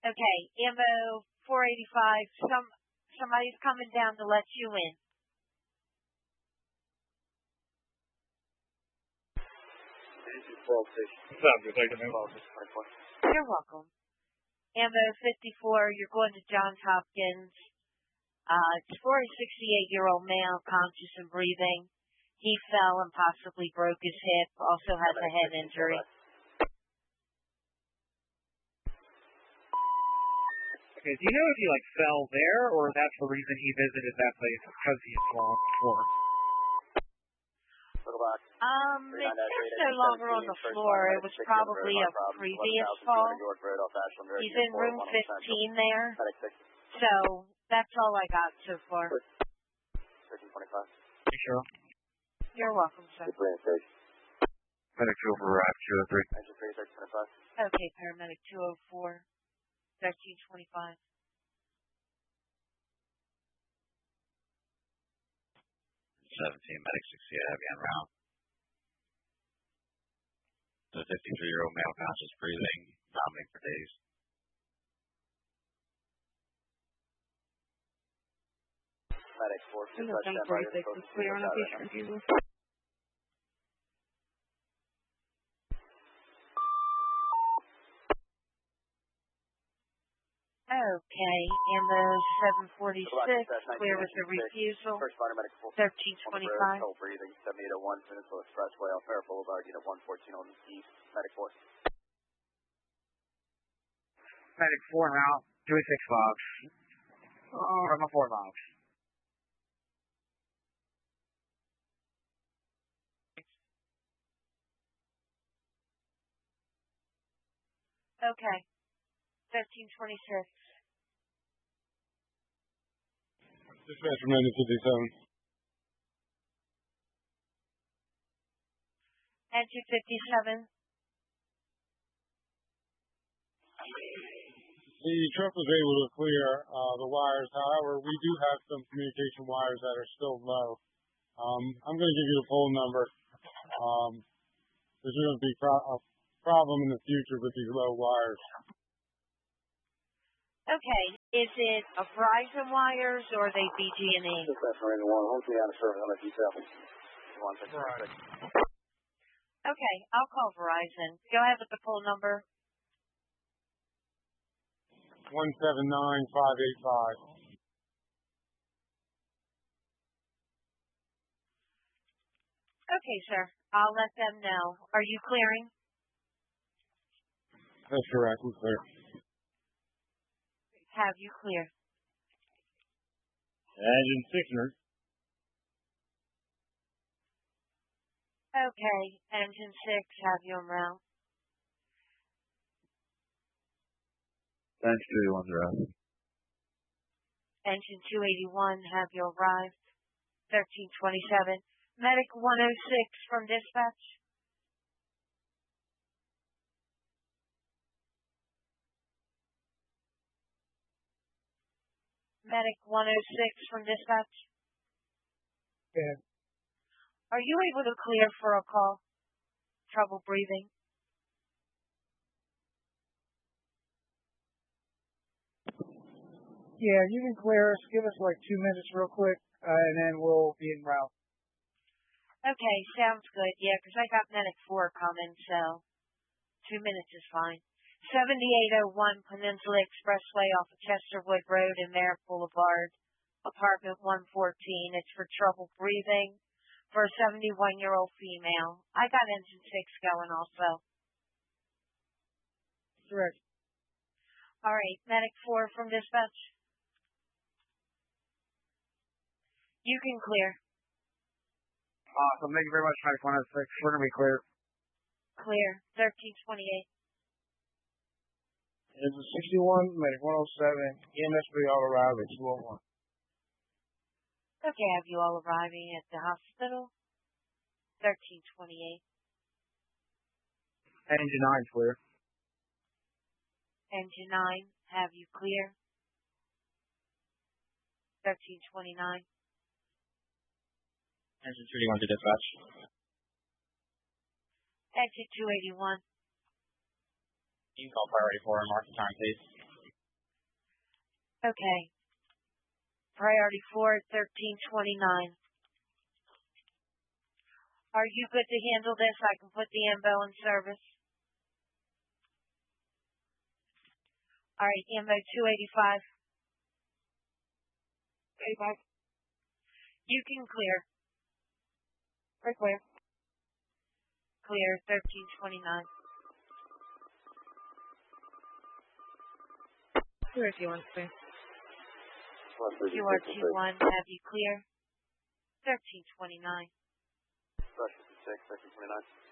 Okay, ammo 485. Somebody's coming down to let you in. You're welcome. Ammo 54, you're going to Johns Hopkins. It's for a 68-year-old male, conscious and breathing. He fell and possibly broke his hip, also has a head injury. Okay, do you know if he, fell there, or that's the reason he visited that place, because he had fallen before? It's no longer on the floor. It was probably a previous fall. He's in room 15 there. So, that's all I got so far. 1325. You sure? You're welcome, sir. Medic 204, 203. Engine 3, 1325. Okay, paramedic 204, 1325. 17, medic 68, heavy en route. The 53-year-old male, conscious breathing, vomiting for days. Medic 4, 46 is clear on a patient refusal. Okay, ammo 746, clear with the refusal. 1325. Breathing, 7801, Peninsula Expressway, Alfaro Boulevard, Unit 114 on the east. Medic 4. Medic 4 now, 286 Fox. I'm a 4 Fox. Okay, 1326. Dispatch from 957. Engine 57. The truck was able to clear the wires. However, we do have some communication wires that are still low. I'm going to give you the phone number. There's going to be a problem in the future with these low wires. Okay, is it a Verizon wires or are they BG&E? Dispatch from 1, hold me out of service on the detail. Okay, I'll call Verizon. Go ahead with the phone number. 179585. Okay, sir. I'll let them know. Are you clearing? That's correct. We're clear. Have you clear? Engine 600. Okay, engine 6, have you en route? Engine 281, Engine 281, have you arrived? 1327. Medic 106 from dispatch. Medic 106 from dispatch. Yeah. Are you able to clear for a call? Trouble breathing? Yeah, you can clear us. Give us 2 minutes real quick, and then we'll be en route. Okay, sounds good. Yeah, 'cause I got Medic 4 coming, so 2 minutes is fine. 7801 Peninsula Expressway off of Chesterwood Road and Merritt Boulevard, apartment 114. It's for trouble breathing for a 71-year-old female. I got engine 6 going also. Correct. All right, Medic 4 from dispatch. You can clear. Awesome. Thank you very much, Medic 106. We're going to be clear. Clear. 1328. Engine 61, Medic 107, EMSB all arrive at 201. Okay, have you all arriving at the hospital? 1328. Engine 9 clear. Engine 9, have you clear? 1329. Engine 281 to dispatch. Engine 281. You can call priority 4 and mark the time, please. Okay. Priority 4, 1329. Are you good to handle this? I can put the AMBO in service. All right, AMBO 285. 85. You can clear. Right clear. Clear, 1329. Clear if you want to. QR21, have you clear? 1329. Rush 56, 1329.